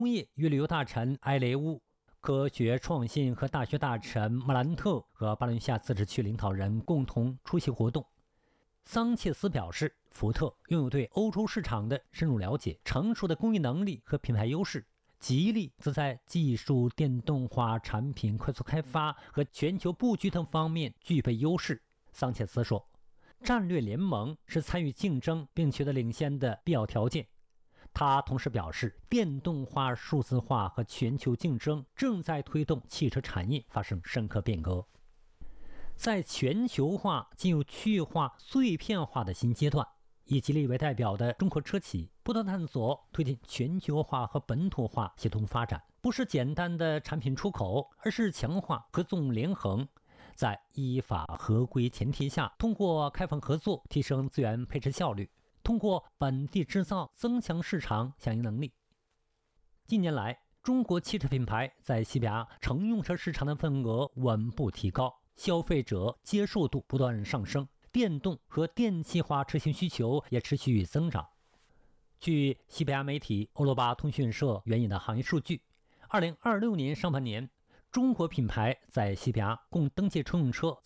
工业与旅游大臣埃雷乌、科学创新和大学大臣莫兰特和巴伦西亚自治区领导人共同出席活动。桑切斯表示，福特拥有对欧洲市场的深入了解、成熟的工艺能力和品牌优势，吉利则在技术、电动化产品快速开发和全球布局等方面具备优势。桑切斯说，战略联盟是参与竞争并取得领先的必要条件。他同时表示，电动化、数字化和全球竞争正在推动汽车产业发生深刻变革。在全球化进入区域化、碎片化的新阶段，以吉利为代表的中国车企不断探索推进全球化和本土化协同发展，不是简单的产品出口，而是强化合纵连横，在依法合规前提下，通过开放合作提升资源配置效率，通过本地制造增强市场响应能力。近年来，中国汽车品牌在西班牙乘用车市场的份额稳步提高，消费者接受度不断上升，电动和电气化车型需求也持续增长。据西班牙媒体欧罗巴通讯社援引的行业数据，2026年上半年，中国品牌在西班牙共登记乘用车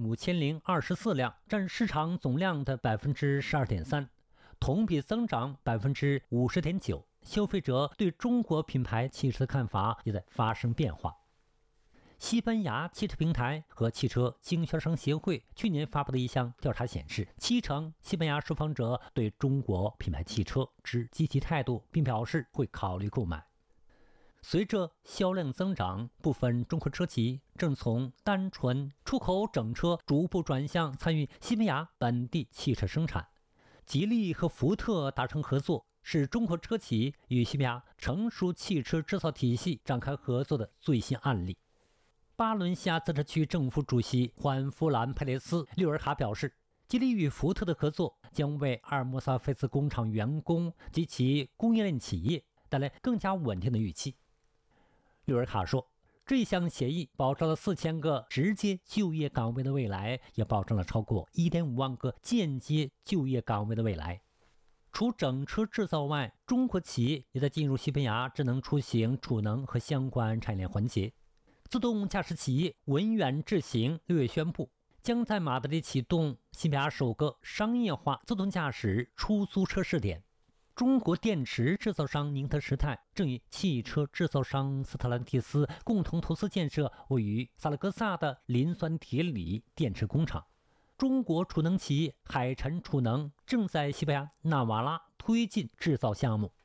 75024辆，占市场总量的 12.3%， 同比增长 50.9%。消费者对中国品牌汽车的看法也在发生变化。西班牙汽车平台和汽车经销商协会去年发布的一项调查显示，70%西班牙受访者对中国品牌汽车持积极态度，并表示会考虑购买。随着销量增长，部分中国车企正从单纯出口整车逐步转向参与西班牙本地汽车生产。吉利和福特达成合作，是中国车企与西班牙成熟汽车制造体系展开合作的最新案例。巴伦西亚自治区政府主席欢夫兰佩雷斯·六尔卡表示，吉利与福特的合作将为阿尔莫萨菲斯工厂员工及其供应链企业带来更加稳定的预期。六尔卡说，这项协议保障了4000个直接就业岗位的未来，也保证了超过 1.5 万个间接就业岗位的未来。除整车制造外，中国企业也在进入西班牙智能出行、储能和相关产业链环节。自动驾驶企业文远智行6月宣布，将在马德里启动西班牙首个商业化自动驾驶出租车试点。中国电池制造商宁德时代正与汽车制造商斯特兰蒂斯共同投资建设位于萨拉戈萨的磷酸铁锂电池工厂。中国储能企业海辰储能正在西班牙纳瓦拉推进制造项目。